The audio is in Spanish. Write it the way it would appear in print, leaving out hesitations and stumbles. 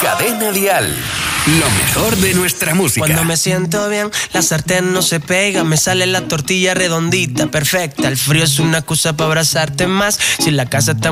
Cadena Dial. Lo mejor de nuestra música. Cuando me siento bien, la sartén no se pega. Me sale la tortilla redondita, perfecta. El frío es una excusa para abrazarte más. Si la casa está